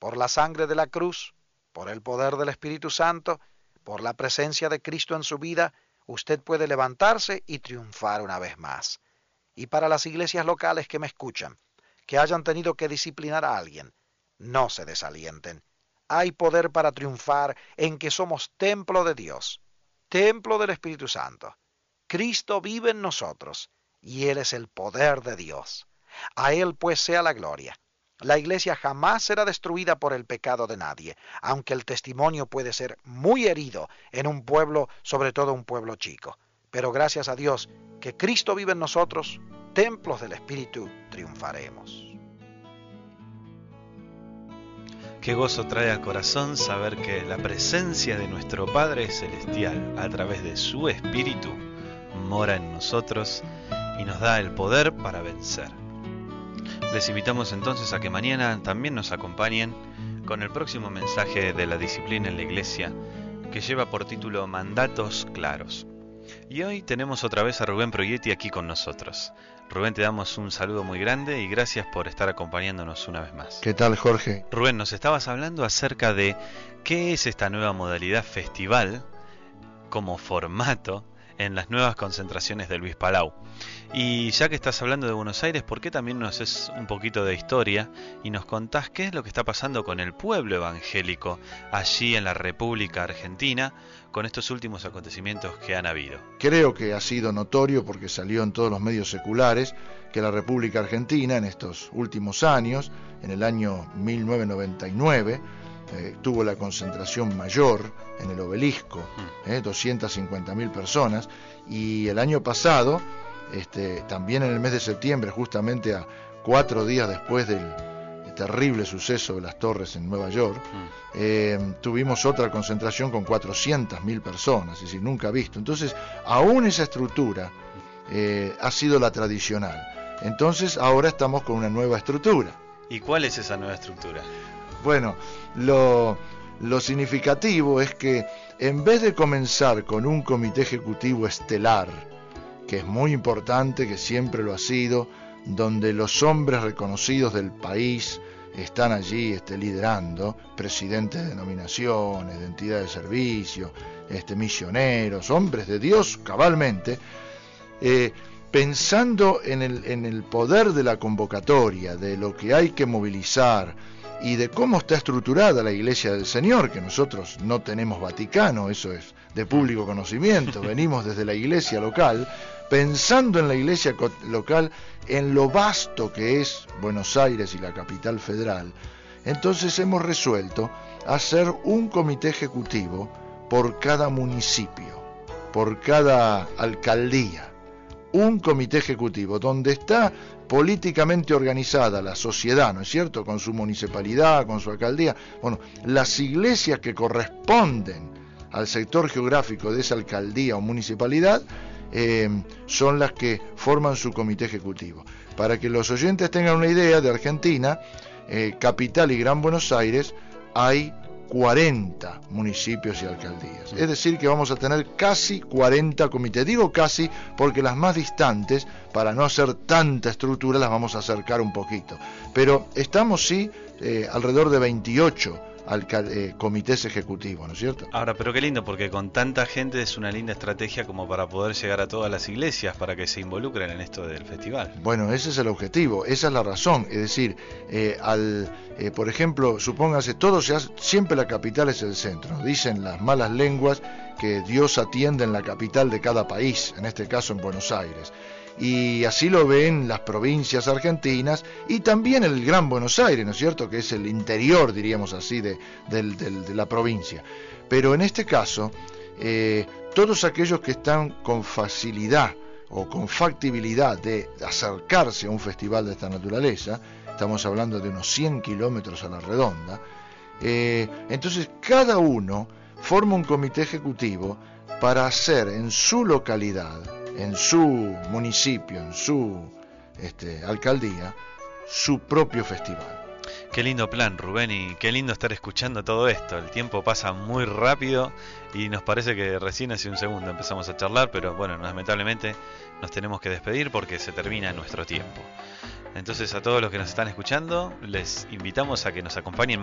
por la sangre de la cruz, por el poder del Espíritu Santo, por la presencia de Cristo en su vida, usted puede levantarse y triunfar una vez más. Y para las iglesias locales que me escuchan, que hayan tenido que disciplinar a alguien, no se desalienten. Hay poder para triunfar en que somos templo de Dios, templo del Espíritu Santo. Cristo vive en nosotros y Él es el poder de Dios. A Él pues sea la gloria. La iglesia jamás será destruida por el pecado de nadie, aunque el testimonio puede ser muy herido en un pueblo, sobre todo un pueblo chico. Pero gracias a Dios que Cristo vive en nosotros, templos del Espíritu, triunfaremos. Qué gozo trae al corazón saber que la presencia de nuestro Padre Celestial a través de su Espíritu mora en nosotros y nos da el poder para vencer. Les invitamos entonces a que mañana también nos acompañen con el próximo mensaje de la disciplina en la iglesia, que lleva por título Mandatos Claros. Y hoy tenemos otra vez a Rubén Proietti aquí con nosotros. Rubén, te damos un saludo muy grande y gracias por estar acompañándonos una vez más. ¿Qué tal, Jorge? Rubén, nos estabas hablando acerca de qué es esta nueva modalidad festival como formato en las nuevas concentraciones de Luis Palau. Y ya que estás hablando de Buenos Aires, ¿por qué también nos haces un poquito de historia y nos contás qué es lo que está pasando con el pueblo evangélico allí en la República Argentina con estos últimos acontecimientos que han habido? Creo que ha sido notorio porque salió en todos los medios seculares que la República Argentina en estos últimos años, en el año 1999, tuvo la concentración mayor en el Obelisco, 250.000 personas, y el año pasado, también en el mes de septiembre, justamente a 4 días después del terrible suceso de las torres en Nueva York, tuvimos otra concentración con 400.000 personas, es decir, nunca visto. Entonces, aún esa estructura ha sido la tradicional. Entonces, ahora estamos con una nueva estructura. ¿Y cuál es esa nueva estructura? Bueno, lo significativo es que en vez de comenzar con un comité ejecutivo estelar, que es muy importante, que siempre lo ha sido, donde los hombres reconocidos del país están allí liderando, presidentes de denominaciones, de entidades de servicio, misioneros, hombres de Dios cabalmente, pensando en el poder de la convocatoria, de lo que hay que movilizar y de cómo está estructurada la Iglesia del Señor, que nosotros no tenemos Vaticano, eso es de público conocimiento, venimos desde la iglesia local, pensando en la iglesia local, en lo vasto que es Buenos Aires y la capital federal. Entonces hemos resuelto hacer un comité ejecutivo por cada municipio, por cada alcaldía, un comité ejecutivo donde está políticamente organizada la sociedad, ¿no es cierto?, con su municipalidad, con su alcaldía. Bueno, las iglesias que corresponden al sector geográfico de esa alcaldía o municipalidad son las que forman su comité ejecutivo. Para que los oyentes tengan una idea, de Argentina, capital y Gran Buenos Aires, hay 40 municipios y alcaldías. Es decir, que vamos a tener casi 40 comités. Digo casi porque las más distantes, para no hacer tanta estructura, las vamos a acercar un poquito. Pero estamos, sí, alrededor de 28 comités ejecutivos, ¿no es cierto? Ahora, pero qué lindo, porque con tanta gente es una linda estrategia como para poder llegar a todas las iglesias, para que se involucren en esto del festival. Bueno, ese es el objetivo, esa es la razón. Es decir, por ejemplo, supóngase, siempre la capital es el centro. Dicen las malas lenguas que Dios atiende en la capital de cada país, en este caso en Buenos Aires. Y así lo ven las provincias argentinas y también el Gran Buenos Aires, ¿no es cierto?, que es el interior, diríamos así, de la provincia. Pero en este caso, todos aquellos que están con facilidad o con factibilidad de acercarse a un festival de esta naturaleza, estamos hablando de unos 100 kilómetros a la redonda, entonces cada uno forma un comité ejecutivo para hacer en su localidad, en su municipio, en su alcaldía, su propio festival. Qué lindo plan, Rubén, y qué lindo estar escuchando todo esto. El tiempo pasa muy rápido y nos parece que recién hace un segundo empezamos a charlar, pero bueno, lamentablemente nos tenemos que despedir porque se termina nuestro tiempo. Entonces, a todos los que nos están escuchando, les invitamos a que nos acompañen